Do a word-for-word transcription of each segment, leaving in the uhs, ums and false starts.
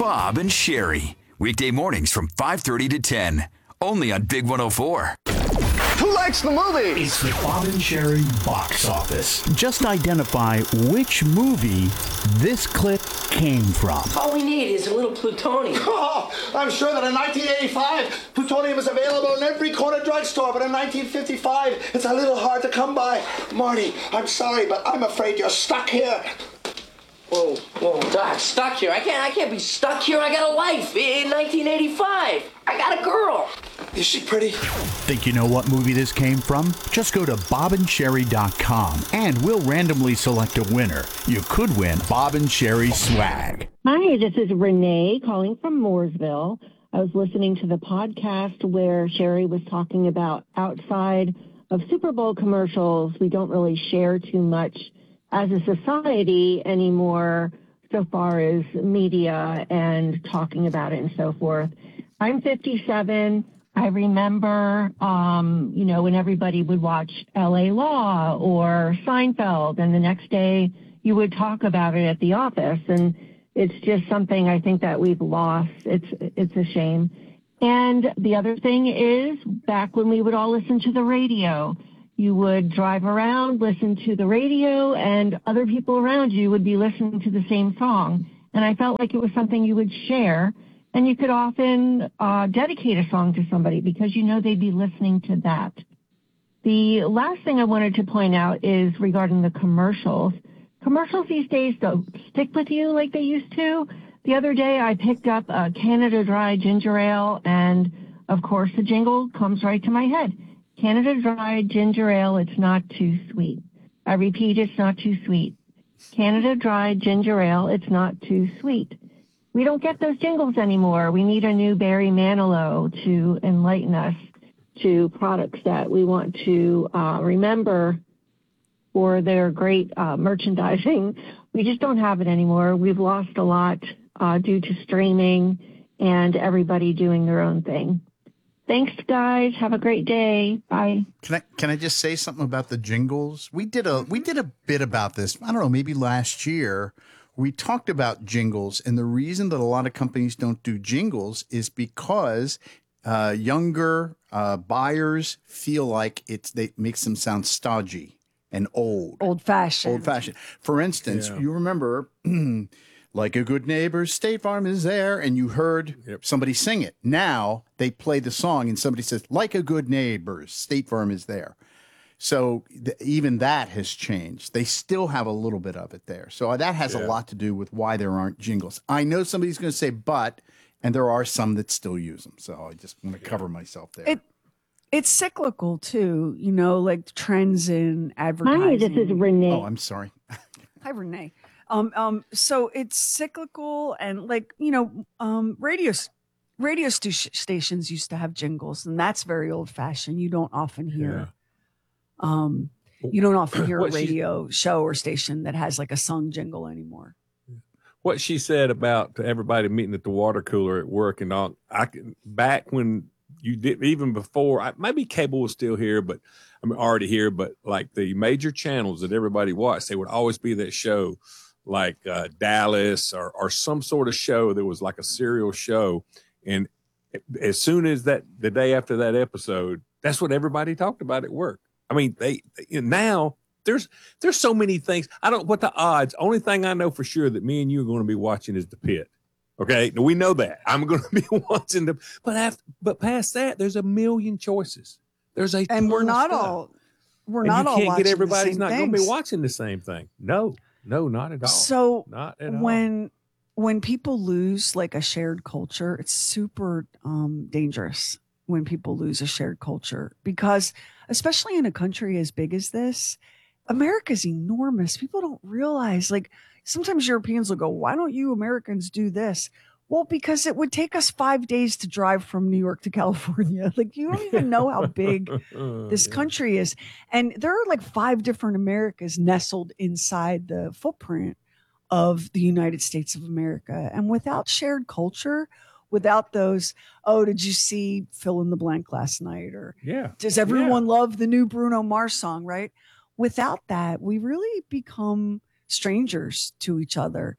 Bob and Sherry. Weekday mornings from five thirty to ten. Only on Big one oh four. Who likes the movie? It's the Bob and Sherry box office. Just identify which movie this clip came from. All we need is a little plutonium. Oh, I'm sure that in nineteen eighty-five, plutonium is available in every corner drugstore, but in nineteen fifty-five, it's a little hard to come by. Marty, I'm sorry, but I'm afraid you're stuck here. Whoa, whoa, Doc, stuck here? I can't, I can't be stuck here. I got a life in nineteen eighty-five. I got a girl. Is she pretty? Think you know what movie this came from? Just go to bob and sherry dot com and we'll randomly select a winner. You could win Bob and Sherry swag. Hi, this is Renee calling from Mooresville. I was listening to the podcast where Sherry was talking about outside of Super Bowl commercials, we don't really share too much as a society anymore so far as media and talking about it and so forth. I'm fifty-seven. I remember, um, you know, when everybody would watch L A Law or Seinfeld, and the next day you would talk about it at the office. And it's just something I think that we've lost. It's it's a shame. And the other thing is, back when we would all listen to the radio, you would drive around, listen to the radio, and other people around you would be listening to the same song. And I felt like it was something you would share. And you could often uh, dedicate a song to somebody because you know they'd be listening to that. The last thing I wanted to point out is regarding the commercials. Commercials these days don't stick with you like they used to. The other day I picked up a Canada Dry ginger ale, and of course the jingle comes right to my head. Canada Dry ginger ale, it's not too sweet. I repeat, it's not too sweet. Canada Dry ginger ale, it's not too sweet. We don't get those jingles anymore. We need a new Barry Manilow to enlighten us to products that we want to uh, remember for their great uh, merchandising. We just don't have it anymore. We've lost a lot uh, due to streaming and everybody doing their own thing. Thanks, guys. Have a great day. Bye. Can I can I just say something about the jingles? We did a we did a bit about this. I don't know, maybe last year. We talked about jingles, and the reason that a lot of companies don't do jingles is because uh, younger uh, buyers feel like it's they it makes them sound stodgy and old, old fashioned. Old fashioned. For instance, Yeah. you remember. Like a good neighbor, State Farm is there, and you heard Yep. somebody sing it. Now they play the song, and somebody says, like a good neighbor, State Farm is there. So th- even that has changed. They still have a little bit of it there. So that has Yeah. a lot to do with why there aren't jingles. I know somebody's going to say but, and there are some that still use them. So I just want to cover myself there. It it's cyclical too, you know, like trends in advertising. Hi, this is Renee. Oh, I'm sorry. Hi, Renee. Um, um, so it's cyclical, and like, you know, um, radio, radio st- stations used to have jingles, and that's very old fashioned. You don't often hear, um, you don't often hear a What she- radio show or station that has like a sung jingle anymore. What she said about everybody meeting at the water cooler at work and all, I can, back when you did, even before, I, maybe cable was still here, but I mean, already here, but like the major channels that everybody watched, there would always be that show like uh, Dallas or, or some sort of show that was like a serial show. And as soon as that, the day after that episode, that's what everybody talked about at work. I mean, they, they now there's, there's so many things. I don't, what the odds, only thing I know for sure that me and you are going to be watching is The Pit. Okay. We know that I'm going to be watching the, but after, but past that, there's a million choices. There's a, And we're ton of not stuff. all, we're And not you all can't watching get everybody's the same not going to be things. watching the same thing. No, no, not at all. So not at all. when when people lose like a shared culture, it's super um, dangerous when people lose a shared culture, because especially in a country as big as this, America's enormous. People don't realize, like, sometimes Europeans will go, why don't you Americans do this? Well, because it would take us five days to drive from New York to California. Like, you don't even know how big this Yeah. country is. And there are like five different Americas nestled inside the footprint of the United States of America. And without shared culture, without those, oh, did you see fill in the blank last night? Or Yeah. does everyone love the new Bruno Mars song, right? Without that, we really become strangers to each other.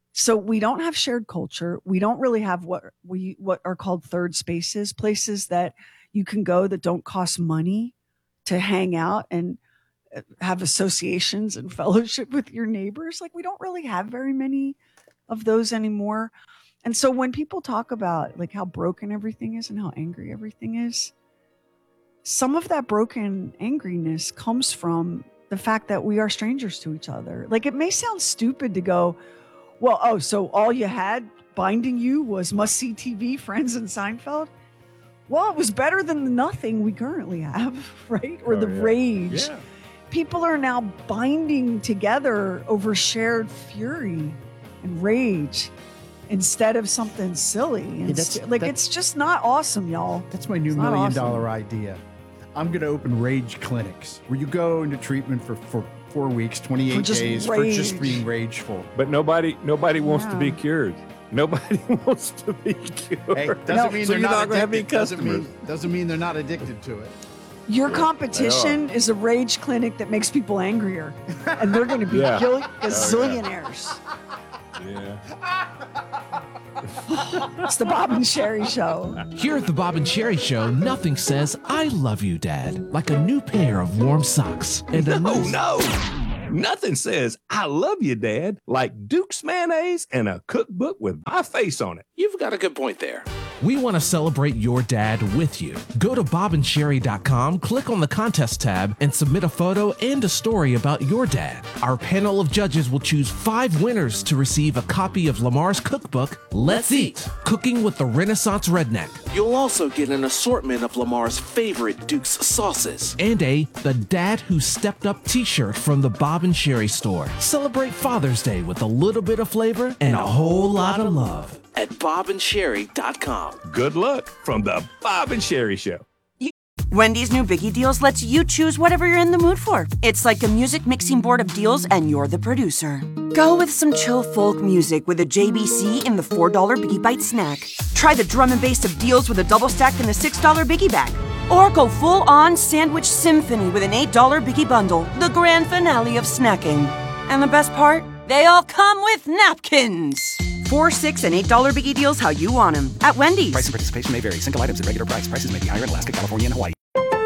So we don't have shared culture. We don't really have what we what are called third spaces, places that you can go that don't cost money to hang out and have associations and fellowship with your neighbors. Like, we don't really have very many of those anymore. And so when people talk about like how broken everything is and how angry everything is, some of that broken angriness comes from the fact that we are strangers to each other. Like, it may sound stupid to go, well, oh, so all you had binding you was must-see T V, Friends, and Seinfeld? Well, it was better than the nothing we currently have, right? Or Oh, the yeah. rage. Yeah. People are now binding together over shared fury and rage instead of something silly. And that's- st- like, that's- it's just not awesome, y'all. That's my new It's not million awesome. dollar idea. I'm going to open rage clinics where you go into treatment for, for four weeks, twenty-eight just days for just rage. being rageful. But nobody nobody wants to be Yeah. cured. Nobody wants to be cured. Hey, doesn't No, mean so they're you're not, not gonna have any addicted. Doesn't customers. mean, doesn't mean they're not addicted to it. Your competition is a rage clinic that makes people angrier, and they're going to be Yeah. gil- gazillionaires. Yeah. It's the Bob and Sherry Show. Here at the Bob and Cherry Show, nothing says I love you, Dad, like a new pair of warm socks. And a No, nice- no. Nothing says I love you, Dad, like Duke's mayonnaise and a cookbook with my face on it. You've got a good point there. We want to celebrate your dad with you. Go to bob and sherry dot com, click on the contest tab, and submit a photo and a story about your dad. Our panel of judges will choose five winners to receive a copy of Lamar's cookbook, Let's Eat, Cooking with the Renaissance Redneck, You'll also get an assortment of Lamar's favorite Duke's sauces. and a The Dad Who Stepped Up t-shirt from the Bob and Sherry store. Celebrate Father's Day with a little bit of flavor and a whole lot of love. At bob and sherry dot com. Good luck from the Bob and Sherry Show. Wendy's new Biggie Deals lets you choose whatever you're in the mood for. It's like a music mixing board of deals, and you're the producer. Go with some chill folk music with a J B C in the four dollar Biggie Bite snack. Try the drum and bass of deals with a double stack in the six dollar Biggie Bag. Or go full-on sandwich symphony with an eight dollar Biggie Bundle, the grand finale of snacking. And the best part? They all come with napkins. Four, six, and eight dollar Biggie Deals how you want them at Wendy's. Price and participation may vary. Single items at regular price. Prices may be higher in Alaska, California, and Hawaii.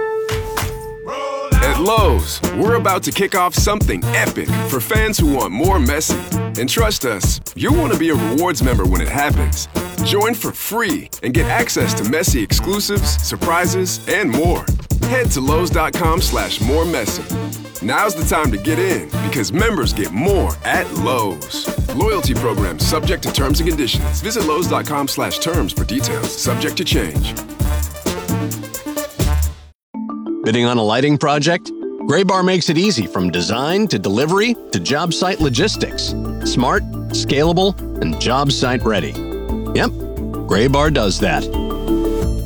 At Lowe's, we're about to kick off something epic for fans who want more Messi. And trust us, you'll want to be a rewards member when it happens. Join for free and get access to Messi exclusives, surprises, and more. Head to Lowe's.com slash more Messi. Now's the time to get in because members get more at Lowe's. Loyalty program subject to terms and conditions. Visit Lowe's.com slash terms for details. Subject to change. Bidding on a lighting project? Graybar makes it easy from design to delivery to job site logistics. Smart, scalable, and job site ready. Yep, Graybar does that.